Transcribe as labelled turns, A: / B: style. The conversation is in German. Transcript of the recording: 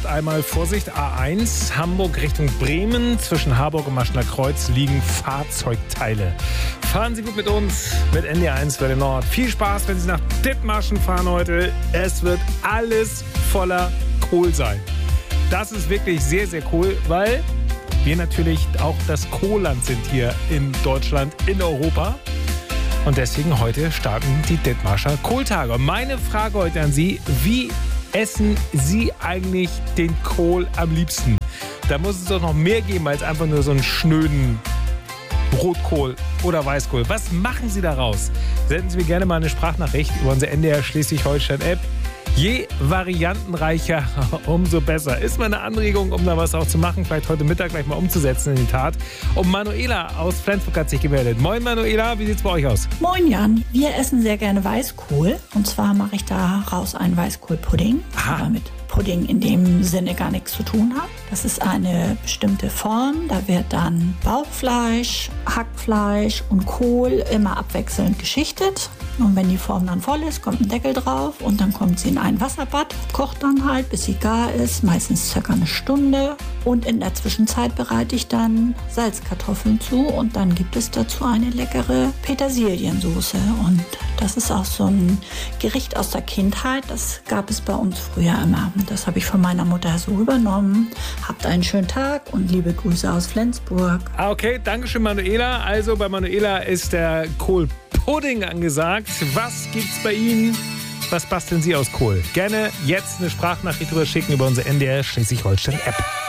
A: einmal Vorsicht, A1, Hamburg Richtung Bremen. Zwischen Harburg und Maschner Kreuz liegen Fahrzeugteile. Fahren Sie gut mit uns, mit NDR1 Welle Nord. Viel Spaß, wenn Sie nach Dithmarschen fahren heute. Es wird alles voller Kohl sein. Das ist wirklich sehr, sehr cool, weil wir natürlich auch das Kohlland sind hier in Deutschland, in Europa. Und deswegen heute starten die Dithmarscher Kohltage. Meine Frage heute an Sie, wie essen Sie eigentlich den Kohl am liebsten? Da muss es doch noch mehr geben als einfach nur so einen schnöden Rotkohl oder Weißkohl. Was machen Sie daraus? Senden Sie mir gerne mal eine Sprachnachricht über unsere NDR Schleswig-Holstein-App. Je variantenreicher, umso besser. Ist mal eine Anregung, um da was auch zu machen, vielleicht heute Mittag gleich mal umzusetzen in die Tat. Und Manuela aus Flensburg hat sich gemeldet. Moin Manuela, wie sieht's bei euch aus?
B: Moin Jan, wir essen sehr gerne Weißkohl. Und zwar mache ich daraus einen Weißkohlpudding. Aber mit Pudding in dem Sinne gar nichts zu tun hat. Das ist eine bestimmte Form. Da wird dann Bauchfleisch, Hackfleisch und Kohl immer abwechselnd geschichtet. Und wenn die Form dann voll ist, kommt ein Deckel drauf und dann kommt sie in ein Wasserbad, kocht dann halt, bis sie gar ist, meistens circa eine Stunde. Und in der Zwischenzeit bereite ich dann Salzkartoffeln zu und dann gibt es dazu eine leckere Petersiliensoße. Und das ist auch so ein Gericht aus der Kindheit, das gab es bei uns früher immer. Und das habe ich von meiner Mutter so übernommen. Habt einen schönen Tag und liebe Grüße aus Flensburg.
A: Okay, danke schön Manuela. Also bei Manuela ist der Kohlpudding angesagt. Was gibt's bei Ihnen? Was basteln Sie aus Kohl? Gerne jetzt eine Sprachnachricht drüber schicken über unsere NDR Schleswig-Holstein-App.